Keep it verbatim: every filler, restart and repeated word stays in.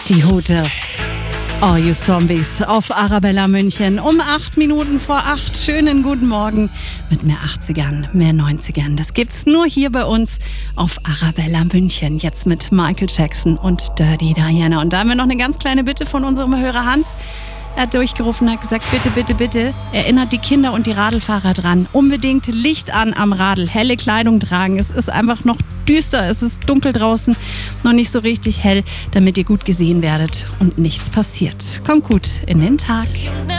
Die Hooters. Oh, you Zombies auf Arabella München um acht Minuten vor acht. Schönen guten Morgen mit mehr achtzigern, mehr neunzigern. Das gibt's nur hier bei uns auf Arabella München. Jetzt mit Michael Jackson und Dirty Diana. Und da haben wir noch eine ganz kleine Bitte von unserem Hörer Hans. Er hat durchgerufen, hat gesagt, bitte, bitte, bitte, erinnert die Kinder und die Radlfahrer dran. Unbedingt Licht an am Radl, helle Kleidung tragen. Es ist einfach noch düster, es ist dunkel draußen, noch nicht so richtig hell, damit ihr gut gesehen werdet und nichts passiert. Kommt gut in den Tag.